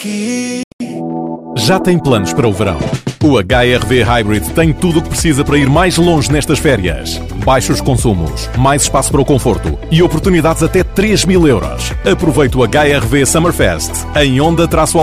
Já tem planos para o verão? O HRV Hybrid tem tudo o que precisa para ir mais longe nestas férias. Baixos consumos, mais espaço para o conforto e oportunidades até 3.000 euros. Aproveite o HRV Summerfest em Onda-Algarve.